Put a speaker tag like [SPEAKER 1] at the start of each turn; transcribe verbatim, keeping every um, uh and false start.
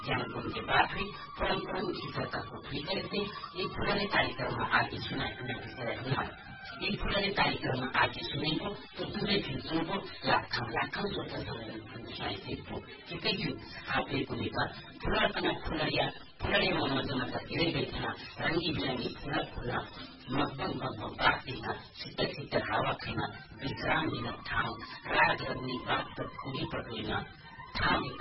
[SPEAKER 1] ज्यान घुम्ते बाफी परम्परा खिचताको फिकरते एक फुलले कार्यक्रममा आगे सुनाएको एक फुलले कार्यक्रममा आगे सुनेको तो दुवै फिल्मको लाखौं लाखौं श्रोताहरू सुनाइसकेको ठिकै थियो हातको नेता फुलर्कना फुलरिया फुलरिया मनोरञ्जन धेरै बेथना रङ्गी बिरङ्गी फुल फुल मगमग मगमग बाँच्दिन शीतल शीतल हावा खान विश्राम लिन ठाउँ रात गर्ने बात पुगी पटुइन ठाउँ